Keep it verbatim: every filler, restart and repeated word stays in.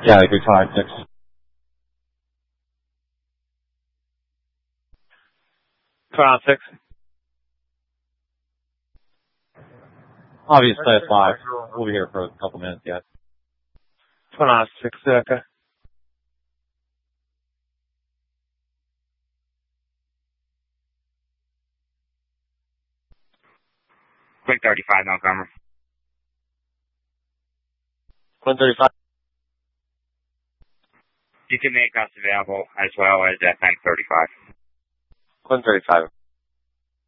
Yeah, it'd be five, six. Twin six. Obviously at five. We'll be here for a couple minutes yet. Twin six, okay. Quick thirty-five, Montgomery. Twin thirty-five. You can make us available as well as that bank thirty-five. Twin thirty-five.